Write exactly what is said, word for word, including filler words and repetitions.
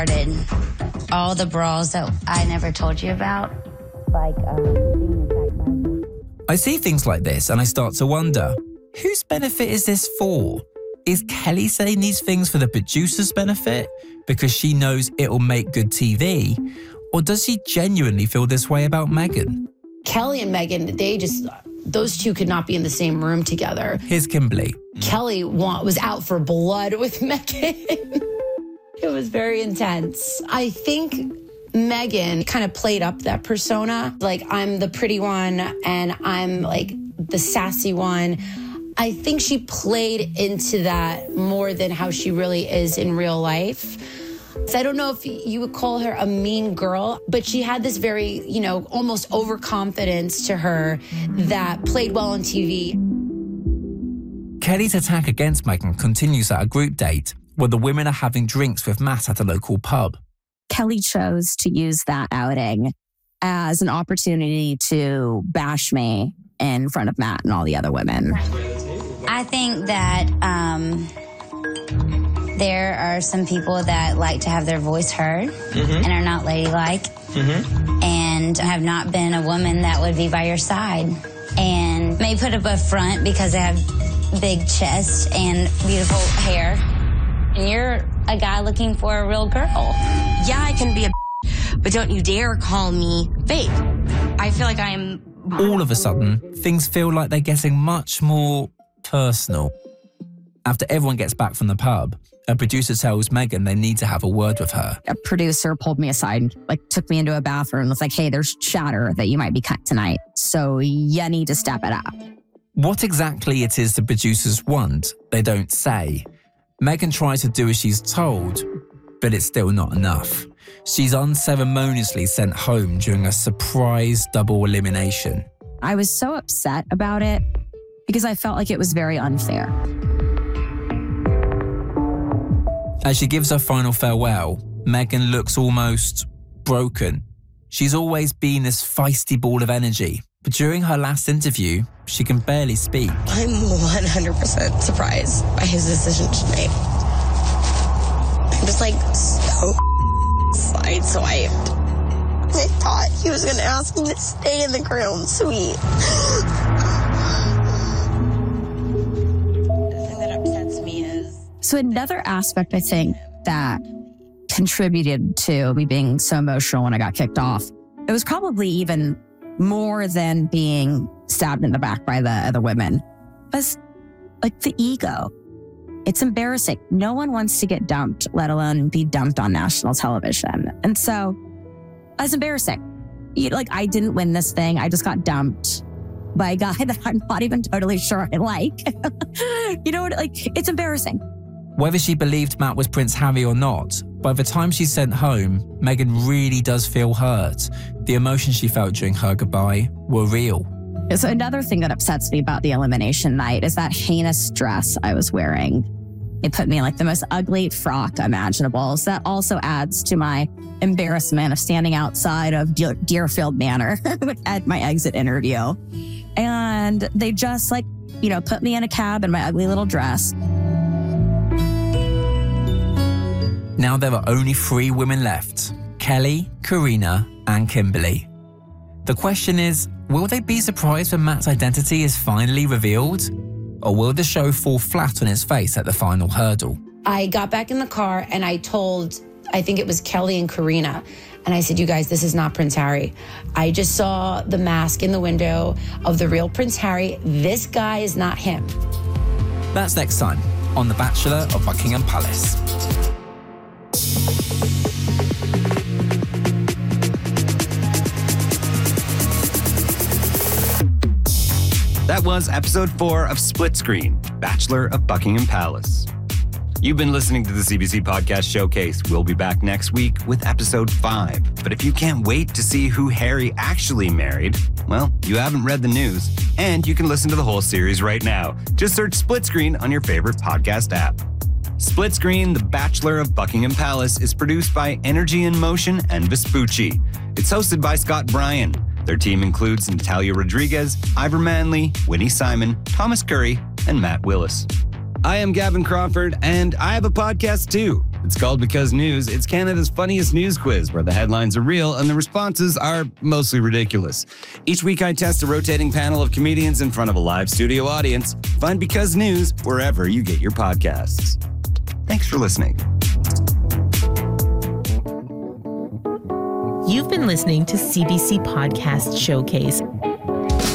all the brawls that I never told you about, like um, being attacked by... I see things like this and I start to wonder, whose benefit is this for? Is Kelly saying these things for the producer's benefit because she knows it'll make good T V? Or does she genuinely feel this way about Meghan? Kelly and Meghan, they just, those two could not be in the same room together. Here's Kimberly. Kelly want, was out for blood with Meghan. It was very intense. I think Meghan kind of played up that persona. Like, I'm the pretty one and I'm like the sassy one. I think she played into that more than how she really is in real life. So I don't know if you would call her a mean girl, but she had this very, you know, almost overconfidence to her that played well on T V. Kelly's attack against Meghan continues at a group date where the women are having drinks with Matt at a local pub. Kelly chose to use that outing as an opportunity to bash me in front of Matt and all the other women. I think that um, there are some people that like to have their voice heard mm-hmm. and are not ladylike mm-hmm. and have not been a woman that would be by your side and may put up a front because they have big chests and beautiful hair. And you're a guy looking for a real girl. Yeah, I can be a but don't you dare call me fake. I feel like I am... All of a sudden, things feel like they're getting much more personal. After everyone gets back from the pub, a producer tells Meghan they need to have a word with her. A producer pulled me aside, like took me into a bathroom, was like, hey, there's chatter that you might be cut tonight, so you need to step it up. What exactly it is the producers want, they don't say. Meghan tries to do as she's told, but it's still not enough. She's unceremoniously sent home during a surprise double elimination. I was so upset about it because I felt like it was very unfair. As she gives her final farewell, Meghan looks almost broken. She's always been this feisty ball of energy, but during her last interview, she can barely speak. I'm one hundred percent surprised by his decision tonight. I'm just like so sideswiped. I thought he was going to ask me to stay in the crown suite. The thing that upsets me is... So another aspect, I think, that contributed to me being so emotional when I got kicked off, it was probably even more than being stabbed in the back by the other women, was like the ego. It's embarrassing. No one wants to get dumped, let alone be dumped on national television. And so it's embarrassing. You, like, I didn't win this thing. I just got dumped by a guy that I'm not even totally sure I like. You know what? Like, it's embarrassing. Whether she believed Matt was Prince Harry or not, by the time she's sent home, Meghan really does feel hurt. The emotions she felt during her goodbye were real. So another thing that upsets me about the elimination night is that heinous dress I was wearing. It put me in like the most ugly frock imaginable. So that also adds to my embarrassment of standing outside of De- Deerfield Manor at my exit interview. And they just like, you know, put me in a cab in my ugly little dress. Now there are only three women left, Kelly, Karina, and Kimberly. The question is, will they be surprised when Matt's identity is finally revealed? Or will the show fall flat on its face at the final hurdle? I got back in the car and I told, I think it was Kelly and Karina, and I said, you guys, this is not Prince Harry. I just saw the mask in the window of the real Prince Harry. This guy is not him. That's next time on The Bachelor of Buckingham Palace. That was episode four of Split Screen, Bachelor of Buckingham Palace. You've been listening to the C B C Podcast Showcase. We'll be back next week with episode five. But if you can't wait to see who Harry actually married, well, you haven't read the news, and you can listen to the whole series right now. Just search Split Screen on your favorite podcast app. Split Screen, The Bachelor of Buckingham Palace is produced by Energy in Motion and Vespucci. It's hosted by Scott Bryan. Their team includes Natalia Rodriguez, Ivor Manley, Winnie Simon, Thomas Curry, and Matt Willis. I am Gavin Crawford, and I have a podcast too. It's called Because News. It's Canada's funniest news quiz where the headlines are real and the responses are mostly ridiculous. Each week I test a rotating panel of comedians in front of a live studio audience. Find Because News wherever you get your podcasts. Thanks for listening. You've been listening to C B C Podcast Showcase,